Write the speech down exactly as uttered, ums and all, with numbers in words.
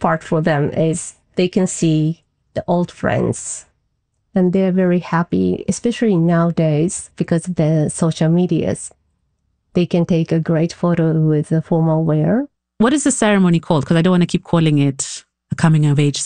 part for them is they can see the old friends and they're very happy, especially nowadays because of the social medias. They can take a great photo with the formal wear. What is the ceremony called? Because I don't want to keep calling it a coming of age